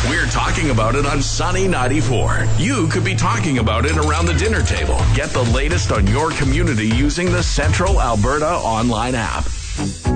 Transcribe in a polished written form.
We're talking about it on Sunny 94. You could be talking about it around the dinner table. Get the latest on your community using the Central Alberta online app.